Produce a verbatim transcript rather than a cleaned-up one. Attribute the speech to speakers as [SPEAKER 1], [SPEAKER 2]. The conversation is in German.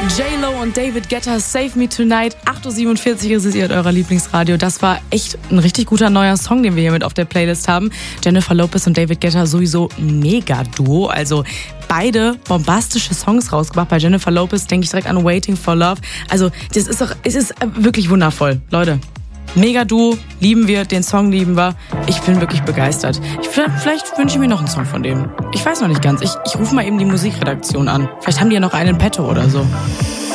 [SPEAKER 1] J-Lo und David Guetta, Save Me Tonight. acht Uhr siebenundvierzig ist es hier in eurer Lieblingsradio. Das war echt ein richtig guter neuer Song, den wir hier mit auf der Playlist haben. Jennifer Lopez und David Guetta sowieso mega Duo. Also beide bombastische Songs rausgebracht. Bei Jennifer Lopez denke ich direkt an Waiting for Love. Also das ist doch, es ist wirklich wundervoll, Leute. Mega Duo, lieben wir, den Song lieben wir. Ich bin wirklich begeistert. Ich, vielleicht wünsche ich mir noch einen Song von dem. Ich weiß noch nicht ganz. Ich, ich rufe mal eben die Musikredaktion an. Vielleicht haben die ja noch einen in petto oder so.